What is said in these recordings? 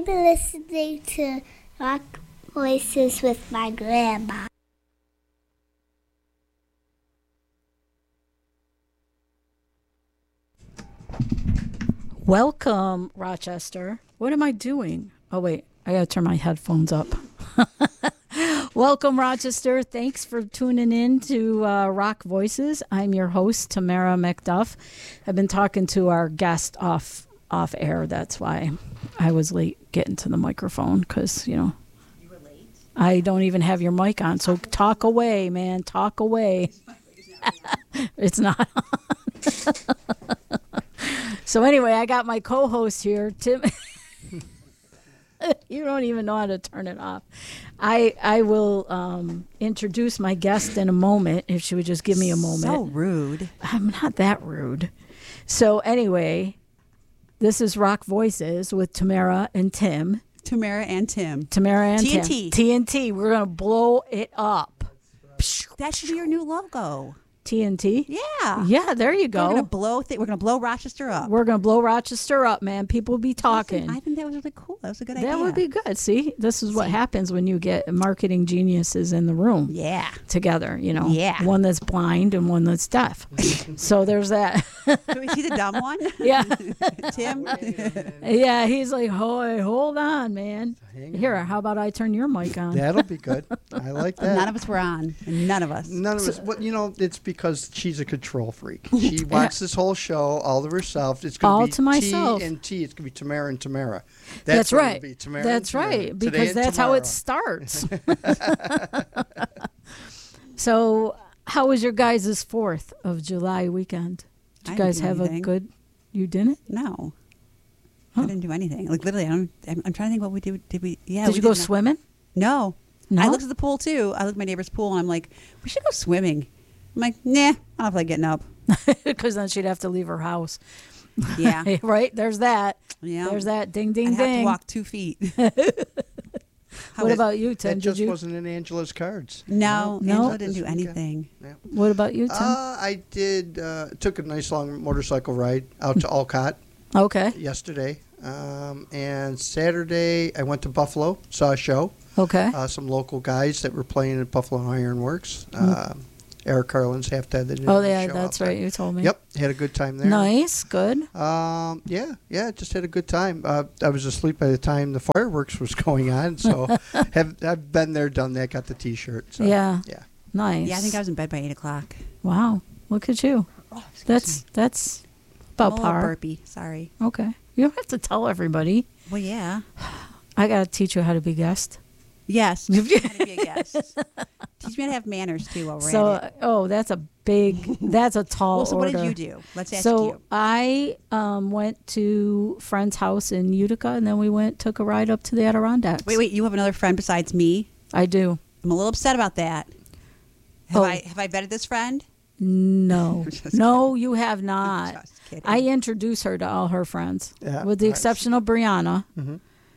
been listening to Rock Voices with my grandma. Welcome, Rochester. What am I doing? Oh, wait. I got to turn my headphones up. Welcome, Rochester. Thanks for tuning in to Rock Voices. I'm your host, Tamara McDuff. I've been talking to our guest off air. That's why I was late getting to the microphone because, you know. You were late? I don't even have your mic on, so talk away, man. Talk away. It's not on. So anyway, I got my co-host here, Tim. You don't even know how to turn it off. I will introduce my guest in a moment if she would just give me a moment. So rude. I'm not that rude. So anyway, this is Rock Voices with Tamara and Tim. Tamara and Tim. Tamara and TNT. Tim. TNT. We're going to blow it up. That should be your new logo. TNT? Yeah. Yeah, there you go. We're gonna blow Rochester up. We're going to blow Rochester up, man. People will be talking. I think that was really cool. That was a good idea. That would be good. See, this is what happens when you get marketing geniuses in the room. Yeah. Together, you know. Yeah. One that's blind and one that's deaf. So there's that. He's a dumb one? Yeah. Tim? Yeah, he's like, hold on, man. Here, how about I turn your mic on? That'll be good. I like that. None of us were on. None of us. None of us. Well, you know, it's because she's a control freak. She wants this whole show all to herself. It's going All to be to myself. T and T. It's going to be Tamara and Tamara. That's what right. it'll be, Tamara That's and Tamara. right. Today Because and that's how tomorrow. it starts. So, how was your guys' 4th of July weekend? Did you I guys didn't do have anything. a good? You didn't? No. Huh. I didn't do anything. Like, literally, I'm trying to think what we did. Did we? Yeah. Did we you go not- swimming? No. No? I looked at the pool, too. I looked at my neighbor's pool, and I'm like, we should go swimming. I'm like, nah, I don't feel like getting up. Because then she'd have to leave her house. Yeah. Right? There's that. Yeah. There's that. Ding, ding, I'd have to ding. walk 2 feet. What about you, Tim? That Did just you? wasn't in Angela's cards. No, No. Angela didn't This do weekend. anything. Yeah. What about you, Tim? I did. Took a nice long motorcycle ride out to Alcott Okay. yesterday. And Saturday, I went to Buffalo, saw a show. Okay. Some local guys that were playing at Buffalo Ironworks. Eric Carlin's half dead. Oh, yeah, that's right. You told me. Yep, had a good time there. Nice. Good. Yeah, just had a good time. I was asleep by the time the fireworks was going on, so I've been there, done that, got the T-shirt. So, Yeah. yeah. Nice. Yeah, I think I was in bed by 8 o'clock. Wow. Look at you. Oh, excuse me. That's I'm about a little par. burpy. Sorry. Okay. You don't have to tell everybody. Well, yeah. I got to teach you how to be guest. Yes. How to be a guest. Teach me how to have manners, too, while we're at it. That's a big, that's a tall Well, so order. what did you do? Let's ask So you. I went to a friend's house in Utica, and then we took a ride up to the Adirondacks. Wait, you have another friend besides me? I do. I'm a little upset about that. Have I vetted this friend? No. Just No, you have not. Just kidding. I introduce her to all her friends, Yeah, with the nice. exception of Brianna. Mm-hmm.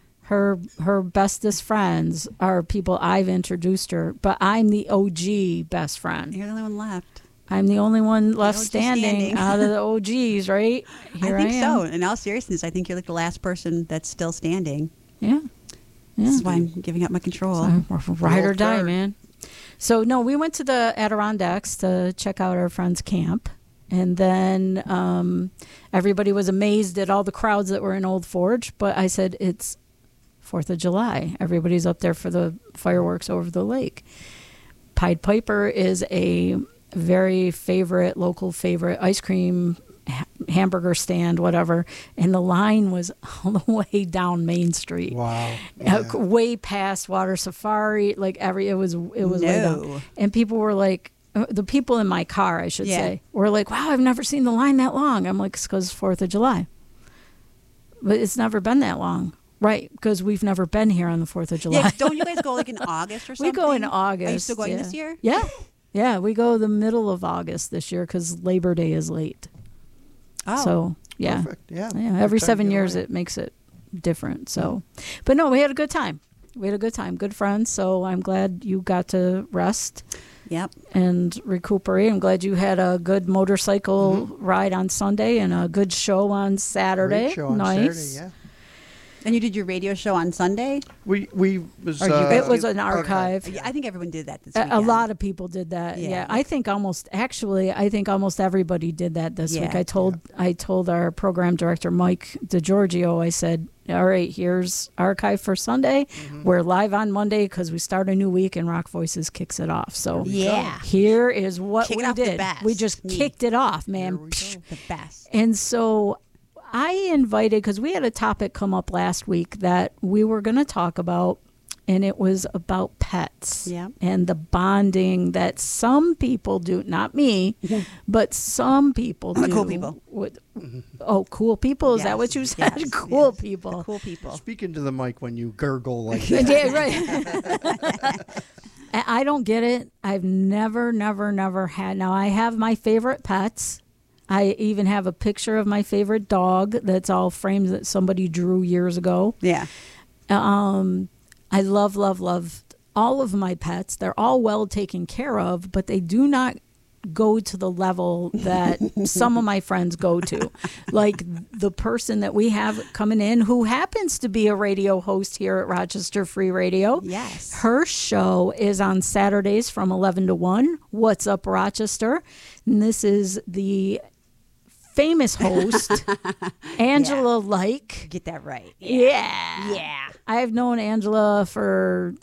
Her bestest friends are people I've introduced her, but I'm the OG best friend. You're the only one left. I'm the only one left OG standing standing. out of the OGs, right? Here I think am. so. In all seriousness, I think you're like the last person that's still standing. Yeah. This is why I'm giving up my control. So, ride or old die, card. man. So, no, we went to the Adirondacks to check out our friend's camp. And then everybody was amazed at all the crowds that were in Old Forge. But I said, it's 4th of July. Everybody's up there for the fireworks over the lake. Pied Piper is a very local favorite ice cream hamburger stand, whatever. And the line was all the way down Main Street. Wow. Yeah. Way past Water Safari, like it was way down. And people were like, the people in my car, I should say, were like, wow, I've never seen the line that long. I'm like, it's because 4th of July. But it's never been that long. Right, because we've never been here on the 4th of July. Yeah, don't you guys go like in August or something? We go in August. Are you still going this year? Yeah. Yeah, we go the middle of August this year because Labor Day is late. Oh. So, yeah. Perfect. Yeah. Every Good time 7 to get years away. it makes it different. So, but no, we had a good time. Good friends. So I'm glad you got to rest. Yep. And recuperate. I'm glad you had a good motorcycle ride on Sunday and a good show on Saturday. Great show on nice. Saturday, And you did your radio show on Sunday? We was Or you guys It was an archive. Yeah, I think everyone did that this A weekend. lot of people did that. Yeah. Yeah, I think almost everybody did that this Yeah. week. I told our program director Mike DeGiorgio. I said, "All right, here's archive for Sunday. We're live on Monday because we start a new week and Rock Voices kicks it off. So Yeah. here is what Kick it we off the did. best. We just Neat. kicked it off, man. Here we go. The best. And so I invited, because we had a topic come up last week that we were going to talk about, and it was about pets Yeah. and the bonding that some people do, not me, but some people The do. cool people. Oh, cool people? Is that Yes, what you said? yes, Cool yes. people. Cool people. Speak into the mic when you gurgle like that. Yeah, right. I don't get it. I've never had. Now, I have my favorite pets. I even have a picture of my favorite dog that's all framed that somebody drew years ago. Yeah. I love all of my pets. They're all well taken care of, but they do not go to the level that some of my friends go to. Like the person that we have coming in who happens to be a radio host here at Rochester Free Radio. Yes. Her show is on Saturdays from 11 to 1. What's Up Rochester? And this is the famous host, Angela Like. Get that right. Yeah. Yeah. I've known Angela for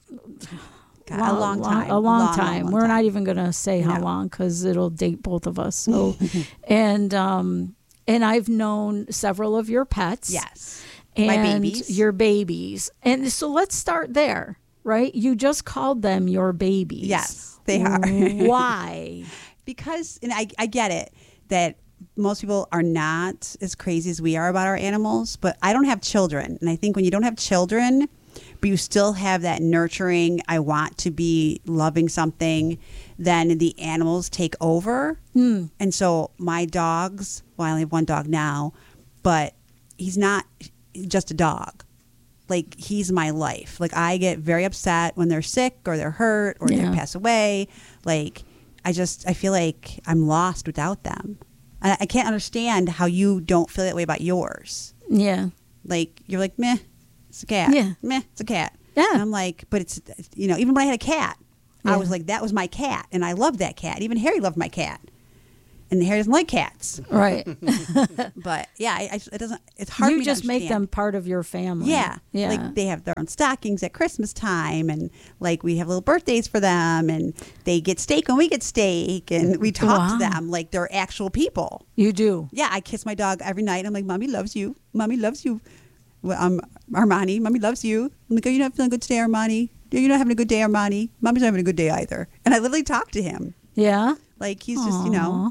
God, a long time. A long time. We're time. not even going to say how No. long because it'll date both of us. So, and I've known several of your pets. Yes. And My babies. your babies. And so let's start there, right? You just called them your babies. Yes, they are. Why? Because, and I get it, that most people are not as crazy as we are about our animals, but I don't have children. And I think when you don't have children, but you still have that nurturing, I want to be loving something, then the animals take over. And so my dogs, well, I only have one dog now, but he's not just a dog. Like, he's my life. Like, I get very upset when they're sick or they're hurt or they Yeah. pass away. Like, I feel like I'm lost without them. And I can't understand how you don't feel that way about yours. Yeah. Like, you're like, meh, it's a cat. Yeah. Meh, it's a cat. Yeah. And I'm like, but it's, even when I had a cat, Yeah. I was like, that was my cat. And I loved that cat. Even Harry loved my cat. And Harry doesn't like cats. Right. But yeah, it's hard for You me to just make understand. them part of your family. Yeah. Yeah. Like, they have their own stockings at Christmas time, and like we have little birthdays for them, and they get steak when we get steak, and we talk to Wow. them like they're actual people. You do. Yeah, I kiss my dog every night. I'm like, Mommy loves you. Mommy loves you. Well, Armani, Mommy loves you. I'm like, are you not feeling good today, Armani? You're not having a good day, Armani? Mommy's not having a good day either. And I literally talk to him. Yeah. Like, he's just,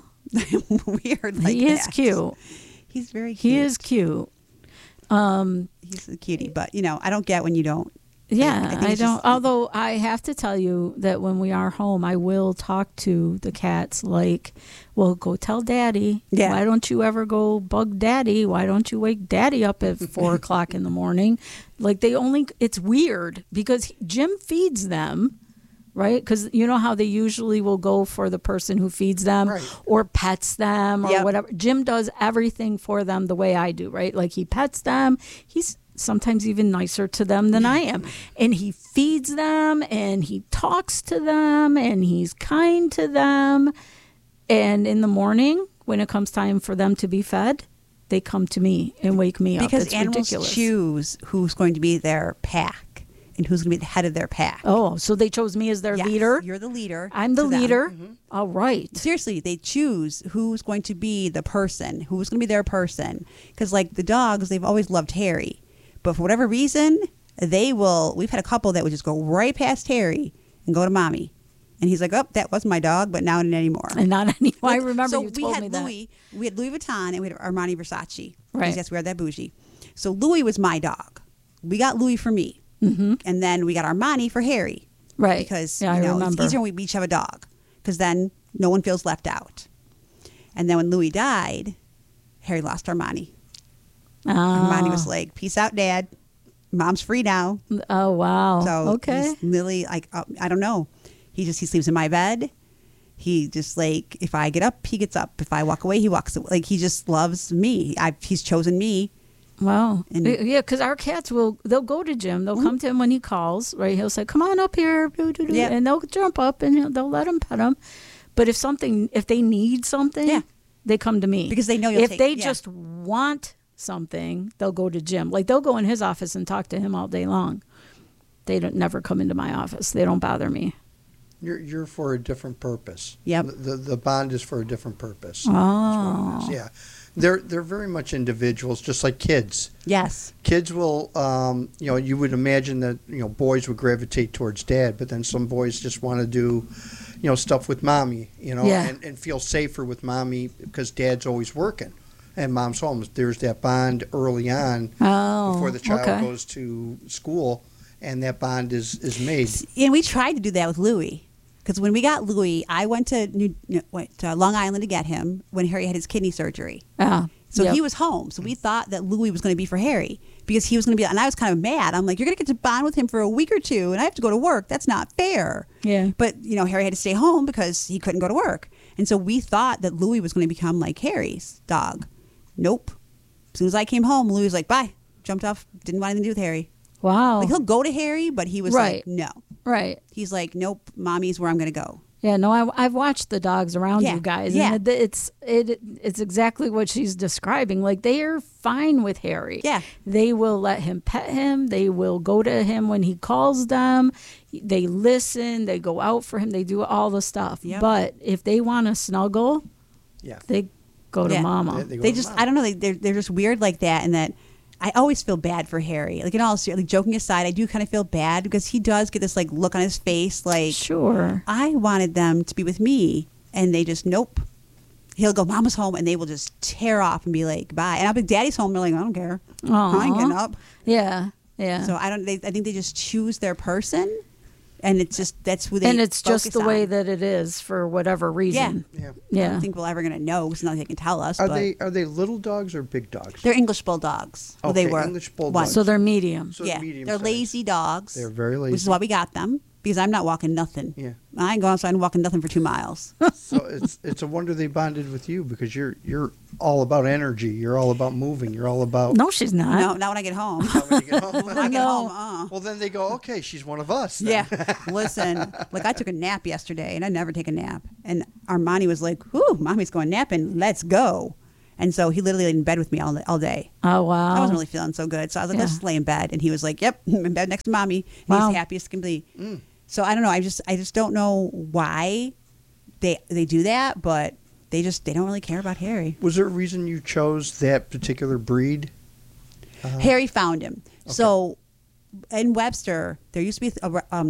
weird like He is that. cute. He's very cute. He is cute. He's a cutie. But, I don't get when you don't. Yeah, think I it's don't. just- Although I have to tell you that when we are home, I will talk to the cats like, well, go tell Daddy. Yeah. Why don't you ever go bug Daddy? Why don't you wake Daddy up at 4 o'clock in the morning? Like, it's weird because Jim feeds them, right? Because you know how they usually will go for the person who feeds them Right. or pets them or Yep. whatever. Jim does everything for them the way I do, right? Like, he pets them. He's sometimes even nicer to them than I am. And he feeds them and he talks to them and he's kind to them. And in the morning, when it comes time for them to be fed, they come to me and wake me up. Because It's animals ridiculous. choose who's going to be their pack and who's going to be the head of their pack. Oh, so they chose me as their Yes, leader? You're the leader. I'm the to them. leader. All right. Seriously, they choose who's going to be the person, who's going to be their person. Because, like, the dogs, they've always loved Harry. But for whatever reason, we've had a couple that would just go right past Harry and go to Mommy. And he's like, oh, that was my dog, but now not anymore. And not anymore. I Like, remember so you we told had me that. Louis, we had Louis Vuitton and we had Armani Versace. Right. Because yes, we are that bougie. So Louis was my dog. We got Louis for me. Mm-hmm. And then we got Armani for Harry. Right. Because Yeah, I it's remember. easier when we each have a dog. Because then no one feels left out. And then when Louis died, Harry lost Armani. Armani was like, peace out, Dad. Mom's free now. Oh, wow. So okay. he's literally like, I don't know. He sleeps in my bed. He just, like, if I get up, he gets up. If I walk away, he walks away. Like, he just loves me. He's chosen me Wow. And- Yeah, because our cats they'll go to Jim. They'll come to him when he calls, right? He'll say, come on up here. Yeah. And they'll jump up and they'll let him pet him. But if they need something, Yeah. they come to me. Because they know you'll if take- they yeah. just want something, they'll go to Jim. Like they'll go in his office and talk to him all day long. They don't never come into my office. They don't bother me. You're for a different purpose. Yep. The bond is for a different purpose. Oh. That's what it is. Yeah. They're very much individuals, just like kids. Yes. Kids will, you would imagine that, boys would gravitate towards dad, but then some boys just want to do, stuff with mommy, Yeah. and feel safer with mommy because dad's always working and mom's home. There's that bond early on before the child okay. goes to school, and that bond is made. And we tried to do that with Louie. Because when we got Louie, I went to Long Island to get him when Harry had his kidney surgery. So Yep. he was home. So we thought that Louie was going to be for Harry because he was going to be, and I was kind of mad. I'm like, you're going to get to bond with him for a week or two, and I have to go to work. That's not fair. Yeah. But, Harry had to stay home because he couldn't go to work. And so we thought that Louie was going to become like Harry's dog. Nope. As soon as I came home, Louie was like, bye. Jumped off, didn't want anything to do with Harry. Wow. Like, he'll go to Harry, but he was Right. like, no. Right. He's like, nope, mommy's where I'm going to go. Yeah, no, I've watched the dogs around Yeah, you guys, yeah. and it's exactly what she's describing. Like they are fine with Harry. Yeah. They will let him pet him. They will go to him when he calls them. They listen. They go out for him. They do all the stuff. Yep. But if they want to snuggle, Yeah. they go to Yeah. mama. They go They to just, mom. I don't know, they're just weird like that, and that I always feel bad for Harry. Like, in all seriousness, like, joking aside, I do kind of feel bad because he does get this like look on his face like, Sure. I wanted them to be with me, and they just, nope. He'll go, mama's home, and they will just tear off and be like, bye. And I'll be, daddy's home. They're like, I don't care. I ain't getting up. Yeah. Yeah. So I think they just choose their person, and it's just, that's who they and it's just focus the way on. that it is for whatever reason. Yeah. I Yeah. don't think we're ever going to know because nothing they can tell us. Are but they little dogs or big dogs? they're English bulldogs. Well, they Okay, were. English once. bulldogs. So they're medium. So Yeah, medium they're size. lazy dogs. They're very lazy. Which is why we got them, because I'm not walking nothing. Yeah. I ain't going outside and walking nothing for 2 miles. So it's a wonder they bonded with you because you're all about energy. You're all about moving. You're all about. No, she's not. No, not when I get home. When you get home. When I get No. home, Well, then they go, okay, she's one of us. then." Yeah, listen, like I took a nap yesterday, and I never take a nap. And Armani was like, "Ooh, mommy's going napping. Let's go." And so he literally laid in bed with me all day. Oh, wow. I wasn't really feeling so good, so I was like, "Let's Yeah. just lay in bed." And he was like, "Yep, I'm in bed next to mommy." And Wow. he's happy as can be. So I don't know. I just don't know why they do that, but they don't really care about Harry. Was there a reason you chose that particular breed? Harry found him. So in Webster, there used to be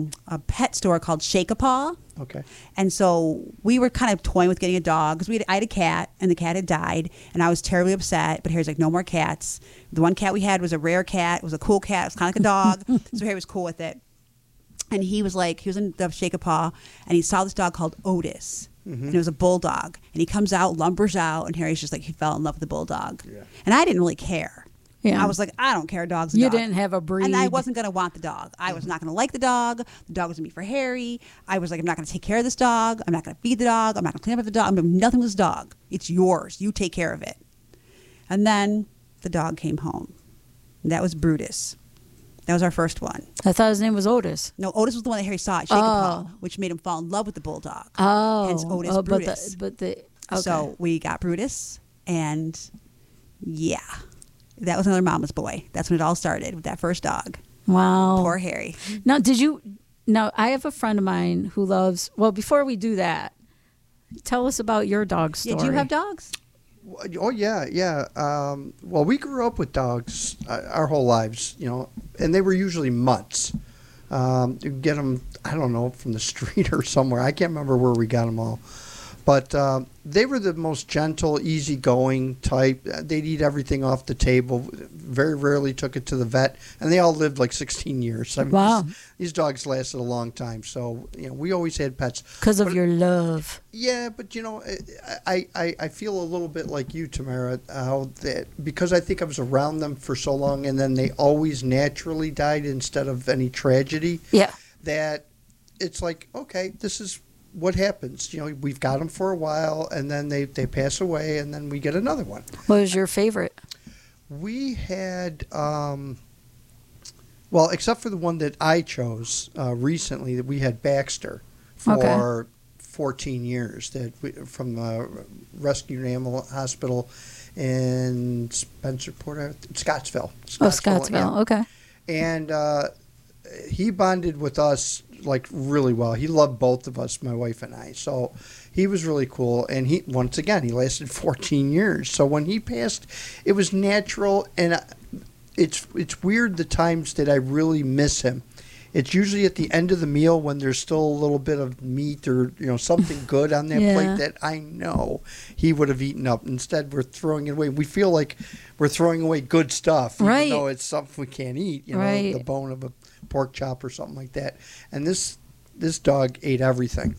a pet store called Shake-a-Paw. Okay. And so we were kind of toying with getting a dog because I had a cat and the cat had died, and I was terribly upset. But Harry's like, no more cats. The one cat we had was a rare cat. It was a cool cat. It was kind of like a dog. So Harry was cool with it. And he was in the Shake-a-Paw, and he saw this dog called Otis. And it was a bulldog. And he comes out, lumbers out, and Harry's just like, he fell in love with the bulldog. Yeah. And I didn't really care. Yeah. I was like, I don't care, dog's a You dog. didn't have a breed. And I wasn't going to want the dog. I was not going to like the dog. The dog was going to be for Harry. I was like, I'm not going to take care of this dog. I'm not going to feed the dog. I'm not going to clean up after the dog. I'm going to do nothing with this dog. It's yours. You take care of it. And then the dog came home. And that was Brutus. That was our first one. I thought his name was Otis. No, Otis was the one that Harry saw at Shake-a-Paw, which made him fall in love with the bulldog. Oh. Hence Otis oh, Brutus. But the okay. So we got Brutus, and yeah, that was another mama's boy. That's when it all started with that first dog. Wow. Poor Harry. Now, I have a friend of mine who loves, well, before we do that, tell us about your dog story. Yeah, do you have dogs? Oh yeah. Well, we grew up with dogs our whole lives, and they were usually mutts. You get them, I don't know, from the street or somewhere. I can't remember where we got them all, but they were the most gentle, easygoing type. They'd eat everything off the table. Very rarely took it to the vet, and they all lived like 16 years. I mean, Wow. these dogs lasted a long time. So we always had pets. Because of But- your love. Yeah, but I feel a little bit like you, Tamara, how that because I think I was around them for so long, and then they always naturally died instead of any tragedy. Yeah. That it's like, okay, this is what happens. We've got them for a while, and then they pass away, and then we get another one. What was your favorite? We had, well, except for the one that I chose recently, that we had Baxter for 14 years from the Rescue Animal Hospital in Spencerport, Scottsville. Scottsville. Yeah. Okay. And he bonded with us like really well. He loved both of us, my wife and I. So he was really cool. And he lasted 14 years. So when he passed, it was natural. And it's weird the times that I really miss him. It's usually at the end of the meal when there's still a little bit of meat or something good on that plate that I know he would have eaten up. Instead, we're throwing it away. We feel like we're throwing away good stuff, even though it's something we can't eat. The bone of a pork chop or something like that. And this dog ate everything.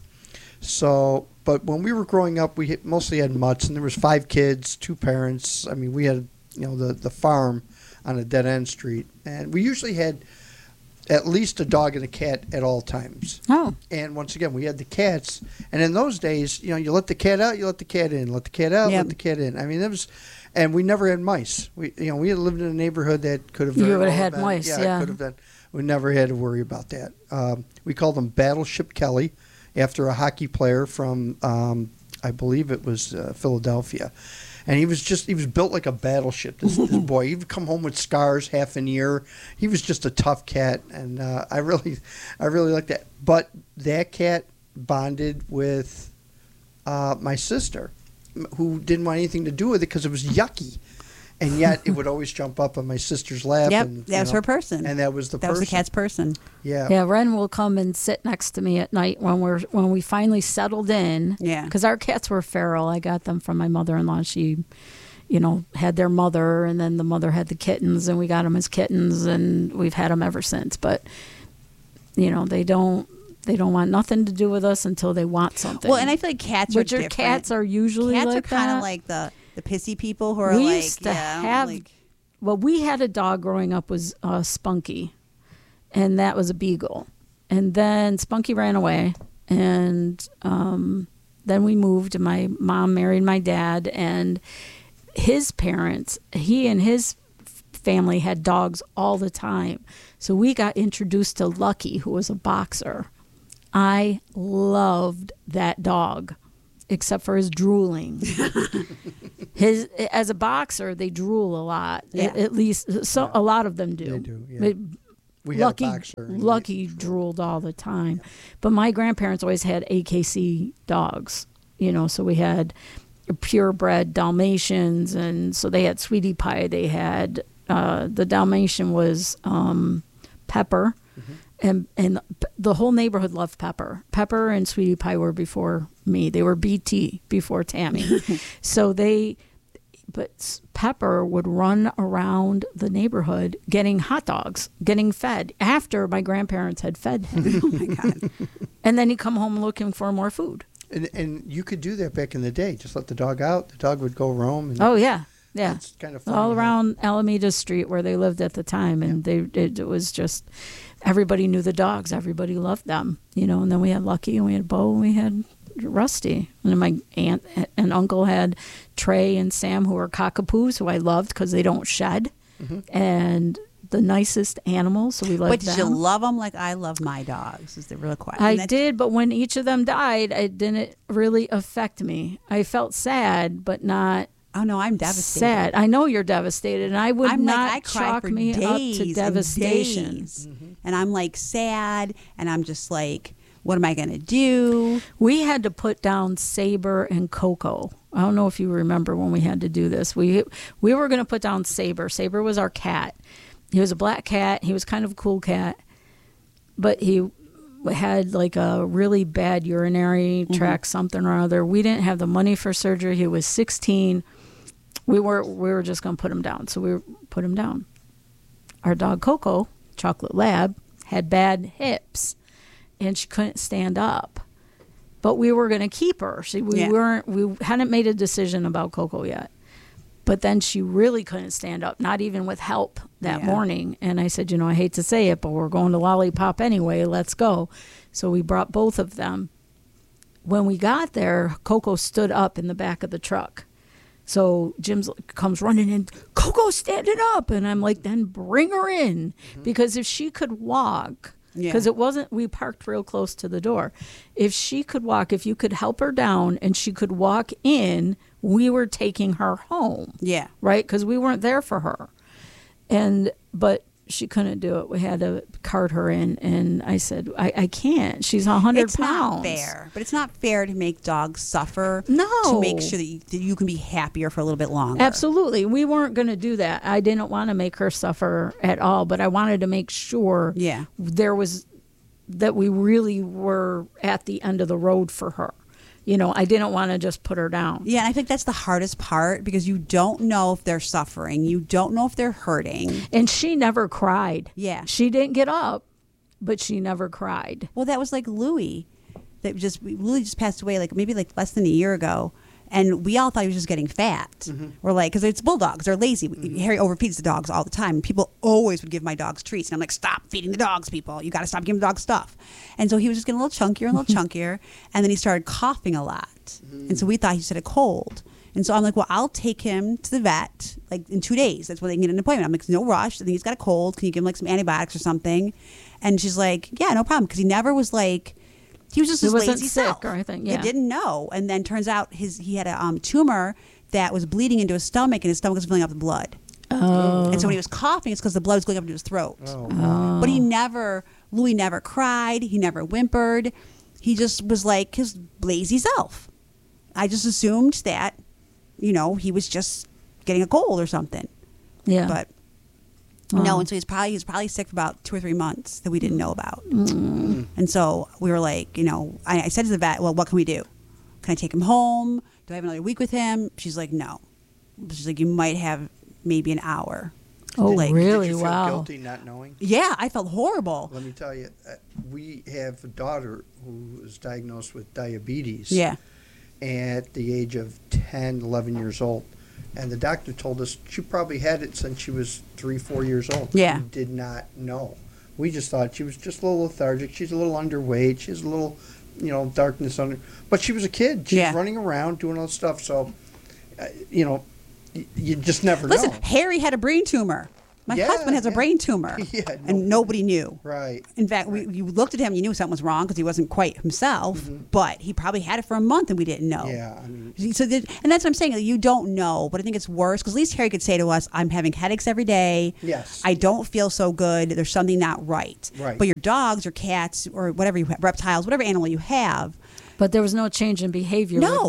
So, but when we were growing up, we mostly had mutts, and there was 5 kids, 2 parents. I mean, we had the farm on a dead end street, and we usually had at least a dog and a cat at all times. Oh. And once again, we had the cats. And in those days, you let the cat out, you let the cat in. Let the cat out, let the cat in. I mean, it was... And we never had mice. We had lived in a neighborhood that could have... You would have had mice, yeah. Could have been. We never had to worry about that. We called him Battleship Kelly, after a hockey player from, I believe it was Philadelphia. And he was built like a battleship, this boy. He'd come home with scars, half an ear. He was just a tough cat, and I really liked that. But that cat bonded with my sister, who didn't want anything to do with it because it was yucky. And yet it would always jump up on my sister's lap. Yep, and, that was her person. And that was the person. That was the cat's person. Yeah. Yeah, Ren will come and sit next to me at night when we finally settled in. Yeah. Because our cats were feral. I got them from my mother-in-law. She, had their mother, and then the mother had the kittens, and we got them as kittens, and we've had them ever since. But, they don't want nothing to do with us until they want something. Well, and I feel like cats are different. Cats are usually cats like are kind that. of like the pissy people who are we like, used to have, well, we had a dog growing up, was Spunky, and that was a beagle. And then Spunky ran away, and then we moved, and my mom married my dad, and his parents, he and his family had dogs all the time. So we got introduced to Lucky, who was a boxer. I loved that dog, except for his drooling. As a boxer, they drool a lot. Yeah. At least a lot of them do. They do, yeah. We had Lucky, a boxer. Lucky drooled all the time. But my grandparents always had AKC dogs, so we had purebred Dalmatians, and so they had Sweetie Pie. They had, the Dalmatian was Pepper. Mm-hmm. And the whole neighborhood loved Pepper. Pepper and Sweetie Pie were before me. They were BT before Tammy. But Pepper would run around the neighborhood getting hot dogs, getting fed after my grandparents had fed him. Oh my God. And then he'd come home looking for more food. And you could do that back in the day. Just let the dog out. The dog would go roam. And oh, yeah. Yeah. It's kind of fun. All around Alameda Street where they lived at the time. And it was just, everybody knew the dogs. Everybody loved them, and then we had Lucky, and we had Bo, and we had Rusty. And then my aunt and uncle had Trey and Sam, who were cockapoos, who I loved because they don't shed. Mm-hmm. And the nicest animals, so we loved them. But did you love them like I love my dogs? Is the real question. I did, but when each of them died, it didn't really affect me. I felt sad, but not... Oh no, I'm devastated. Sad. I know you're devastated, and I would I cry chalk for me days up to devastation. And, and I'm like sad, and I'm just like, what am I going to do? We had to put down Saber and Coco. I don't know if you remember when we had to do this. We were going to put down Saber. Saber was our cat. He was a black cat. He was kind of a cool cat, but he had like a really bad urinary tract, something or other. We didn't have the money for surgery. He was 16. We were just going to put him down. So we put him down. Our dog Coco, Chocolate Lab, had bad hips, and she couldn't stand up. But we were going to keep her. We hadn't made a decision about Coco yet. But then she really couldn't stand up, not even with help that morning. And I said, I hate to say it, but we're going to Lollipop anyway. Let's go. So we brought both of them. When we got there, Coco stood up in the back of the truck. So Jim comes running in, Coco's standing up. And I'm like, then bring her in. Because if she could walk, because we parked real close to the door. If she could walk, if you could help her down and she could walk in, we were taking her home. Yeah. Right? Because we weren't there for her. But she couldn't do it. We had to cart her in, and I said, I can't. She's 100 It's pounds. not fair. But it's not fair to make dogs suffer. No. To make sure that you can be happier for a little bit longer. Absolutely. We weren't going to do that. I didn't want to make her suffer at all, but I wanted to make sure that we really were at the end of the road for her. I didn't want to just put her down. Yeah, and I think that's the hardest part because you don't know if they're suffering. You don't know if they're hurting. And she never cried. Yeah. She didn't get up, but she never cried. Well, that was like Louie. Louie just passed away maybe less than a year ago. And we all thought he was just getting fat. We're like, because it's bulldogs. They're lazy. Harry overfeeds the dogs all the time. And people always would give my dogs treats. And I'm like, stop feeding the dogs, people. You got to stop giving the dogs stuff. And so he was just getting a little chunkier and a little chunkier. And then he started coughing a lot. And so we thought he just had a cold. And so I'm like, well, I'll take him to the vet in 2 days. That's when they can get an appointment. I'm like, no rush. I think he's got a cold. Can you give him some antibiotics or something? And she's like, yeah, no problem. Because he never was he was just his lazy sick self. or anything. Yeah. He didn't know, and then turns out he had a tumor that was bleeding into his stomach, and his stomach was filling up with blood. Oh. And so when he was coughing, it's because the blood was going up into his throat. Oh. But Louie never cried. He never whimpered. He just was like his lazy self. I just assumed that, he was just getting a cold or something. Yeah. But. Wow. No, and so he was probably sick for about 2 or 3 months that we didn't know about. And so we were like, I said to the vet, well, what can we do? Can I take him home? Do I have another week with him? She's like, no. She's like, you might have maybe an hour. Oh, really? Did you feel Wow. guilty not knowing? Yeah, I felt horrible. Let me tell you, we have a daughter who was diagnosed with diabetes. Yeah. At the age of 10, 11 years old. And the doctor told us she probably had it since she was 3, 4 years old. Yeah. We did not know. We just thought she was just a little lethargic. She's a little underweight. She has a little, darkness under. But she was a kid. She was running around doing all this stuff. So, you just never know. Listen, Harry had a brain tumor. My husband has a brain tumor. And nobody knew. Right. In fact, you looked at him, you knew something was wrong because he wasn't quite himself, but he probably had it for a month and we didn't know. Yeah. And that's what I'm saying. You don't know, but I think it's worse because at least Harry could say to us, I'm having headaches every day. Yes. I don't feel so good. There's something not right. Right. But your dogs or cats or whatever reptiles, whatever animal you have. But there was no change in behavior. No.